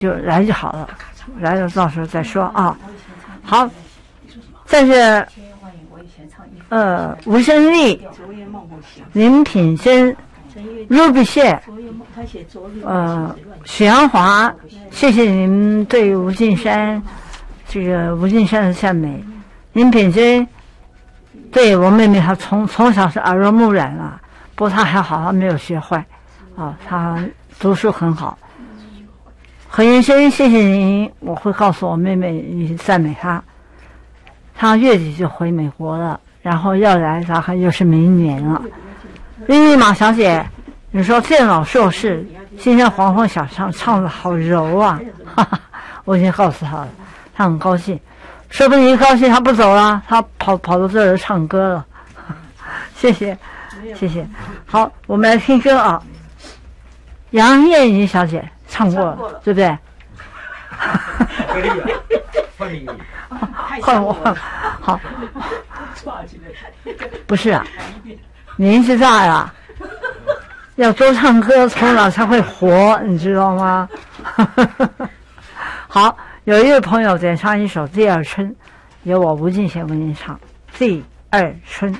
就来就好了，来了到时候再说啊。好，这是吴胜利、林品生、Ruby 谢，许阳华，谢谢你们对吴敬山的赞美。林品生对我妹妹，她从小是耳濡目染了，不过她还好，她没有学坏啊，她读书很好。何先生，谢谢您，我会告诉我妹妹你赞美她。她月底就回美国了，然后要来大概又是明年了。丽丽马小姐，你说电脑硕士，今天黄昏小唱的好柔啊，哈哈，我已经告诉她了，她很高兴，说不定一高兴她不走了，她跑到这儿唱歌了。谢谢，谢谢。好，我们来听歌啊。杨艳怡小姐唱过了，对不对？换我，好，不是啊，年纪大呀，要多唱歌，从哪才会活，你知道吗？好，有一位朋友点唱一首《第二春》，由我吴敬贤为您唱《第二春》。